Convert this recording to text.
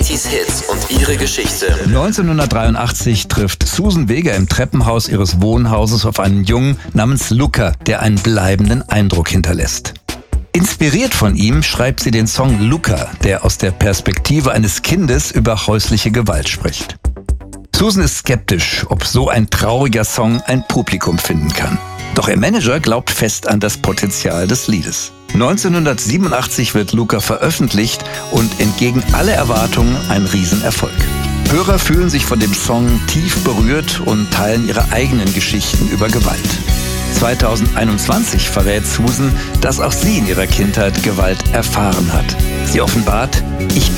80s Hits und ihre Geschichte. 1983 trifft Susan Vega im Treppenhaus ihres Wohnhauses auf einen Jungen namens Luca, der einen bleibenden Eindruck hinterlässt. Inspiriert von ihm schreibt sie den Song Luca, der aus der Perspektive eines Kindes über häusliche Gewalt spricht. Susan ist skeptisch, ob so ein trauriger Song ein Publikum finden kann. Doch ihr Manager glaubt fest an das Potenzial des Liedes. 1987 wird Luca veröffentlicht und entgegen aller Erwartungen ein Riesenerfolg. Hörer fühlen sich von dem Song tief berührt und teilen ihre eigenen Geschichten über Gewalt. 2021 verrät Susan, dass auch sie in ihrer Kindheit Gewalt erfahren hat. Sie offenbart: Ich